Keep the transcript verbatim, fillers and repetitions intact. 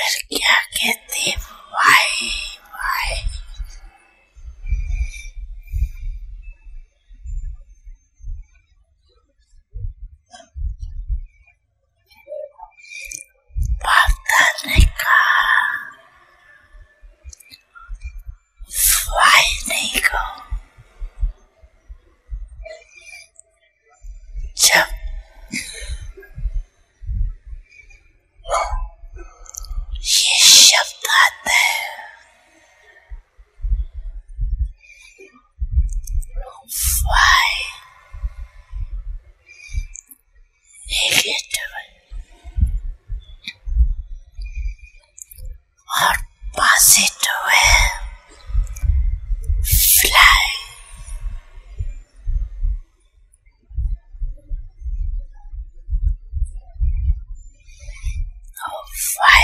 फिर क्या कहते वाई वाई। बाप ने कहा वाई नहीं कहो। जब ये शब्द आता है वाई नेगेटिव और पॉजिटिव है फ्लाई। और